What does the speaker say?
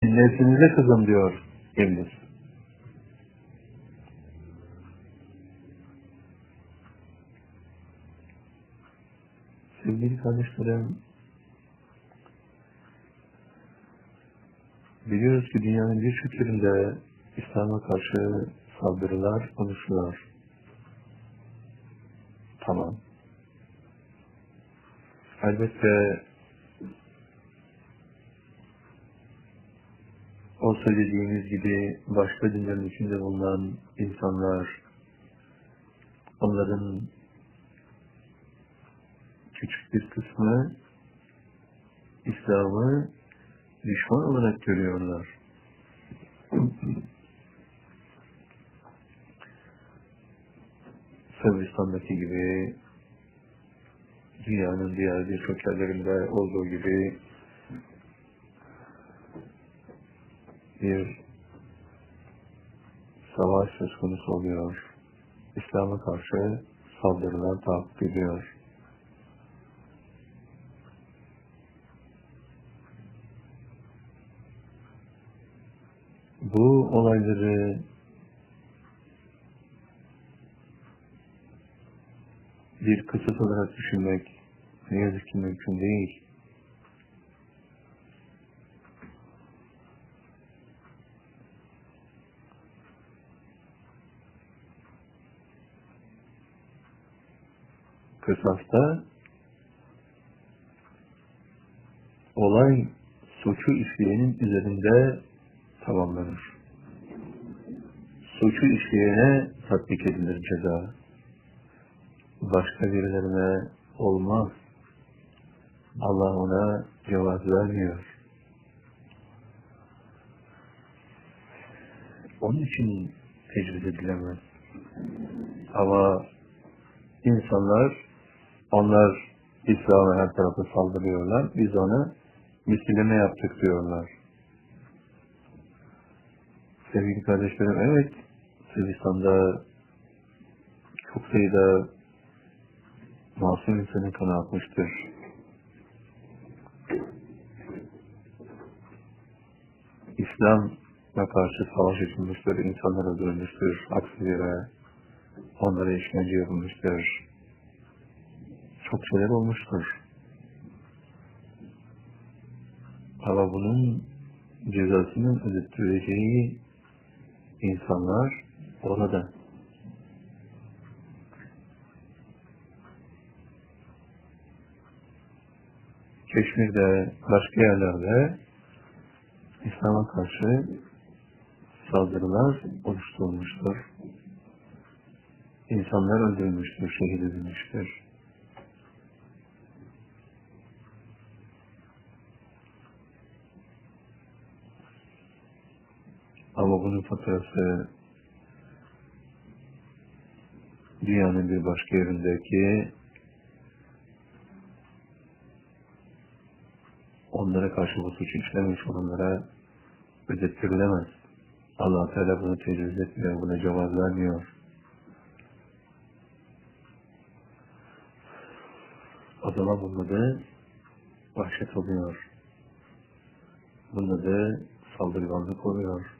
nefsinize kızın diyor İblis. Sevgili kardeşlerim, biliyoruz ki dünyanın birçok yerinde İslam'a karşı saldırılar oluşuyor. Tamam. Elbette o söylediğimiz gibi başka dinlerin içinde bulunan insanlar, onların küçük bir kısmı İslam'ı düşman olarak görüyorlar. Sırbistan'daki gibi, dünyanın diğer birçok yerlerinde olduğu gibi bir savaş söz konusu oluyor. İslam'a karşı saldırılar takip ediyor. Bu olayları bir kısıt olarak düşünmek ne yazık ki mümkün değil. Kısasta olay suçu işleyenin üzerinde tamamlanır. Suçu işleyene tatbik edilir ceza. Başka birilerine olmaz. Allah ona cevaz vermiyor. Onun için tecviz edilemez. Ama insanlar, onlar İslam'a her tarafa saldırıyorlar. Biz ona misilleme yaptık diyorlar. Sevgili kardeşlerim, evet, Sırbistan'da çok sayıda masum insanın kanı akmıştır. İslam'a karşı savaş açılmıştır, insanlar öldürülmüştür, haksız yere onlara işkence yapılmıştır. Çok şeyler olmuştur. Ama bunun cezasının ödettireceği insanlar orada. Keşmir'de, başka yerlerde İslam'a karşı saldırılar oluşturulmuştur. İnsanlar öldürülmüştür, şehit edilmiştir. Ama bunun faturası dünyanın bir başka yerindeki onlara karşı bu suçu işlemiş olanlara ödettirilemez. Allah Teala bunu tecviz etmiyor, buna cevaz vermiyor. O zaman bunda da vahşet oluyor. Bunda da saldırganlık oluyor.